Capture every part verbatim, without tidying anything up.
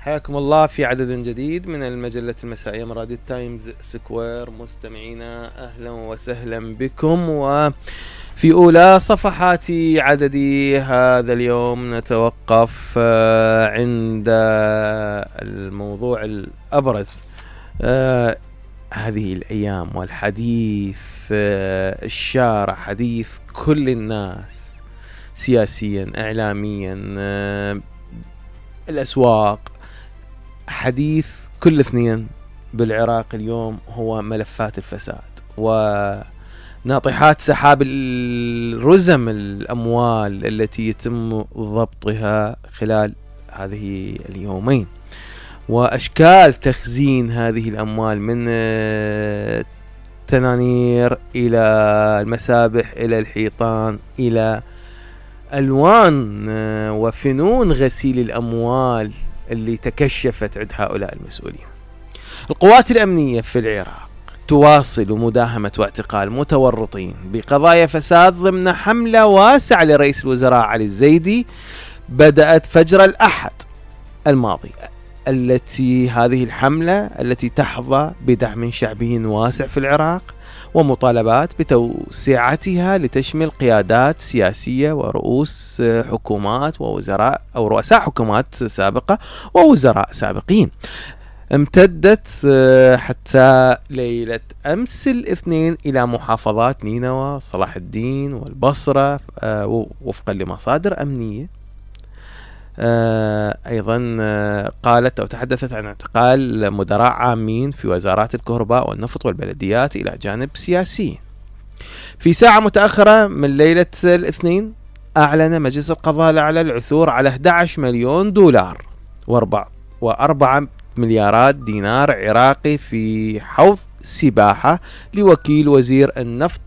حياكم الله في عدد جديد من المجلة المسائية من راديو تايمز سكوير. مستمعينا أهلا وسهلا بكم، وفي أولى صفحات عددي هذا اليوم نتوقف عند الموضوع الأبرز هذه الأيام والحديث الشارع، حديث كل الناس سياسيا إعلاميا الأسواق، حديث كل اثنين بالعراق اليوم هو ملفات الفساد وناطحات سحاب الرزم الأموال التي يتم ضبطها خلال هذه اليومين، وأشكال تخزين هذه الأموال من التنانير إلى المسابح إلى الحيطان إلى ألوان وفنون غسيل الأموال اللي تكشفت عند هؤلاء المسؤولين. القوات الأمنية في العراق تواصل مداهمة واعتقال متورطين بقضايا فساد ضمن حملة واسعة لرئيس الوزراء علي الزيدي بدأت فجر الأحد الماضي، التي هذه الحملة التي تحظى بدعم شعبي واسع في العراق ومطالبات بتوسعتها لتشمل قيادات سياسية ورؤوس حكومات ووزراء أو رؤساء حكومات سابقة ووزراء سابقين، امتدت حتى ليلة أمس الاثنين إلى محافظات نينوى صلاح الدين والبصرة وفقا لمصادر أمنية. أيضا قالت أو تحدثت عن اعتقال مدراء عامين في وزارات الكهرباء والنفط والبلديات إلى جانب سياسي. في ساعة متأخرة من ليلة الاثنين أعلن مجلس القضاء الأعلى العثور على أحد عشر مليون دولار وأربع وأربعة مليارات دينار عراقي في حوض سباحة لوكيل وزير النفط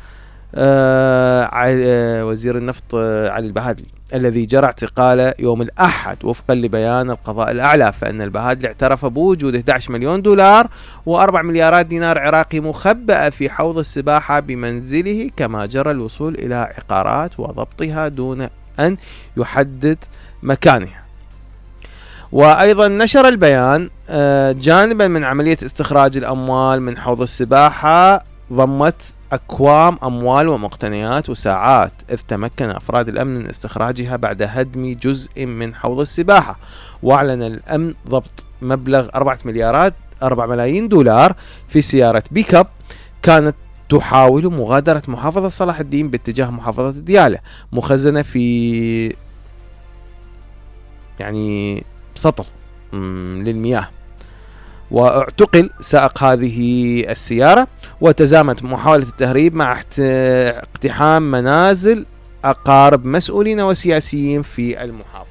آه وزير النفط آه علي البهادلي، الذي جرى اعتقاله يوم الأحد وفقا لبيان القضاء الأعلى، فإن البهادلي اعترف بوجود أحد عشر مليون دولار وأربع مليارات دينار عراقي مخبأة في حوض السباحة بمنزله، كما جرى الوصول إلى عقارات وضبطها دون أن يحدد مكانها. وأيضا نشر البيان جانبا من عملية استخراج الأموال من حوض السباحة ضمت أكوام أموال ومقتنيات وساعات، إذ تمكن أفراد الأمن من استخراجها بعد هدم جزء من حوض السباحة. وأعلن الأمن ضبط مبلغ أربعة مليارات أربع ملايين دولار في سيارة بيكاب كانت تحاول مغادرة محافظة صلاح الدين باتجاه محافظة ديالى، مخزنة في يعني سطل للمياه. واعتقل سائق هذه السيارة، وتزامت محاولة التهريب مع اقتحام منازل أقارب مسؤولين وسياسيين في المحافظة.